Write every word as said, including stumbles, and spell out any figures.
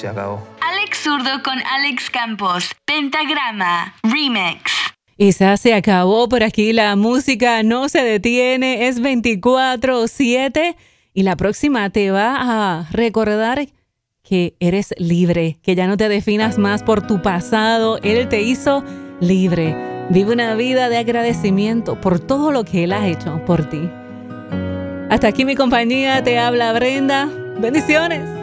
se acabó. Alex Zurdo con Alex Campos, Pentagrama, Remix. Isa, se acabó por aquí, la música no se detiene, es veinticuatro siete y la próxima te va a recordar que eres libre, que ya no te definas más por tu pasado, Él te hizo libre. Vive una vida de agradecimiento por todo lo que Él ha hecho por ti. Hasta aquí mi compañía, te habla Brenda. Bendiciones.